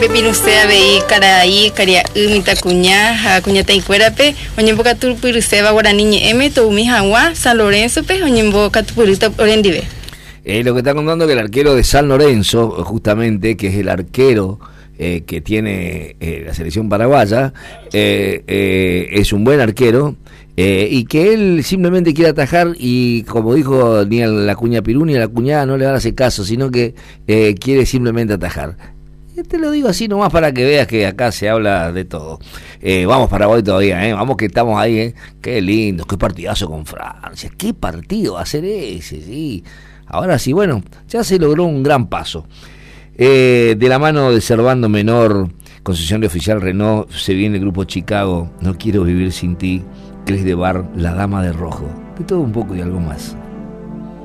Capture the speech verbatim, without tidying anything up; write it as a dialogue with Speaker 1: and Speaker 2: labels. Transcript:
Speaker 1: Pepinustea veí caraí caria umita cuña a cuña taicuerape oñembo catupuruseba guarani m toumi hawa San Lorenzo pe oñembo catupurita orendive.
Speaker 2: Eh, lo que está contando que el arquero de San Lorenzo, justamente, que es el arquero eh, que tiene eh, la selección paraguaya, eh, eh, es un buen arquero, eh, y que él simplemente quiere atajar y, como dijo ni a la cuña Pirú ni a la cuñada no le van a hacer caso, sino que eh, quiere simplemente atajar. Te lo digo así nomás para que veas que acá se habla de todo. Eh, vamos Paraguay todavía, ¿eh? Vamos que estamos ahí, ¿eh? Qué lindo, qué partidazo con Francia, qué partido va a ser ese, sí. Ahora sí, bueno, ya se logró un gran paso. Eh, de la mano de Servando Menor, concesionario oficial Renault, se viene el grupo Chicago, No quiero vivir sin ti, Cris de Bar, La Dama de Rojo, de todo un poco y algo más.